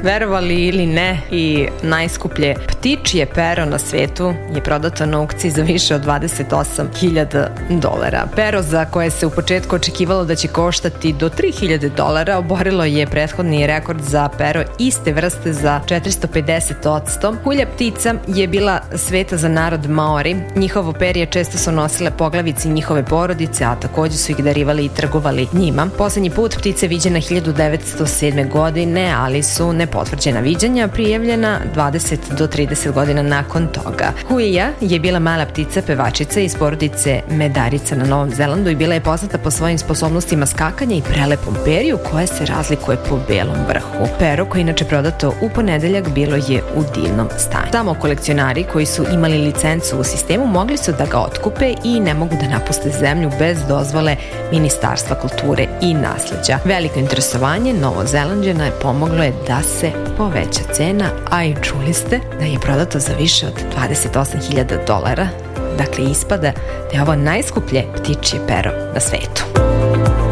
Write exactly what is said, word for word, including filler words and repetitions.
Verovali ili ne, i najskuplje ptičje pero na svetu je prodato na aukciji za više od dvadeset osam hiljada dolara. Pero za koje se u početku očekivalo da će koštati do tri hiljade dolara oborilo je prethodni rekord za pero iste vrste za četiristo pedeset odsto. Hulja ptica je bila sveta za narod Maori. Njihovo perje često su nosile poglavici njihove porodice, a takođe su ih darivali i trgovali njima. Poslednji put ptica je viđena hiljadu devetsto sedme. godine, ali su nepotvrđena viđanja prijavljena dvadeset do trideset godina nakon toga. Huija je bila mala ptica pevačica iz porodice medarica na Novom Zelandu i bila je poznata po svojim sposobnostima skakanja i prelepom periju koje se razlikuje po belom vrhu. Pero, koje je inače prodato u ponedeljak, bilo je u divnom stanju. Samo kolekcionari koji su imali licencu u sistemu mogli su da ga otkupe i ne mogu da napuste zemlju bez dozvole Ministarstva kulture i nasleđa. Veliko interesovanje Novozelanđana je pomoglo je da se poveća cena, a i čuli ste da je prodato za više od dvadeset osam hiljada dolara. Dakle, ispada da je ovo najskuplje ptičje pero na svetu.